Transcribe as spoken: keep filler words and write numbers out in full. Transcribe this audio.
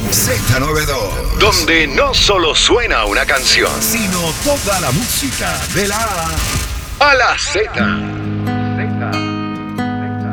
Z noventa y dos. Donde no solo suena una canción, sino toda la música de la A a la Z.